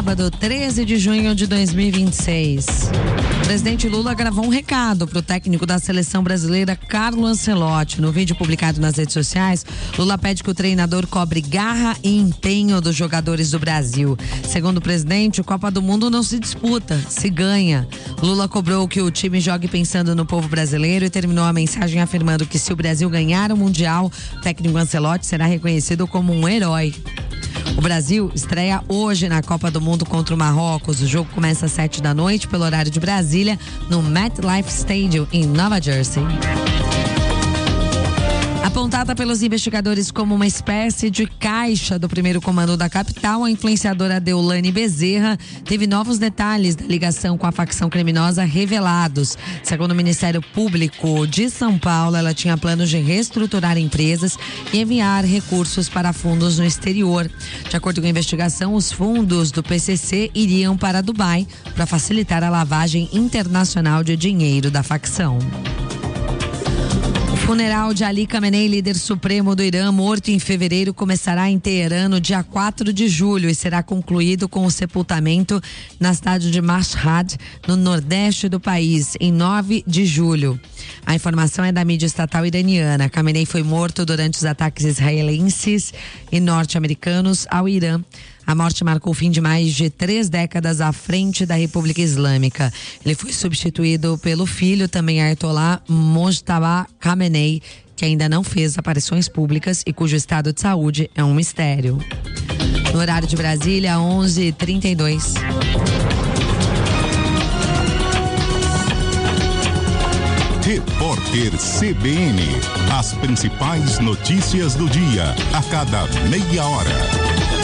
sábado, 13 de junho de 2026. O presidente Lula gravou um recado para o técnico da seleção brasileira, Carlo Ancelotti. No vídeo publicado nas redes sociais, Lula pede que o treinador cobre garra e empenho dos jogadores do Brasil. Segundo o presidente, a Copa do Mundo não se disputa, se ganha. Lula cobrou que o time jogue pensando no povo brasileiro e terminou a mensagem afirmando que se o Brasil ganhar o Mundial, o técnico Ancelotti será reconhecido como um herói. O Brasil estreia hoje na Copa do Mundo contra o Marrocos. O jogo começa às 7h pelo horário de Brasília, no MetLife Stadium, em Nova Jersey. Apontada pelos investigadores como uma espécie de caixa do primeiro comando da capital, a influenciadora Deolane Bezerra teve novos detalhes da ligação com a facção criminosa revelados. Segundo o Ministério Público de São Paulo, ela tinha planos de reestruturar empresas e enviar recursos para fundos no exterior. De acordo com a investigação, os fundos do PCC iriam para Dubai para facilitar a lavagem internacional de dinheiro da facção. O funeral de Ali Khamenei, líder supremo do Irã, morto em fevereiro, começará em Teherã no dia 4 de julho e será concluído com o sepultamento na cidade de Mashhad, no nordeste do país, em 9 de julho. A informação é da mídia estatal iraniana. Khamenei foi morto durante os ataques israelenses e norte-americanos ao Irã. A morte marcou o fim de mais de 3 décadas à frente da República Islâmica. Ele foi substituído pelo filho, também Ayatollah Mojtaba Khamenei, que ainda não fez aparições públicas e cujo estado de saúde é um mistério. No horário de Brasília, 11h32. Repórter CBN. As principais notícias do dia, a cada meia hora.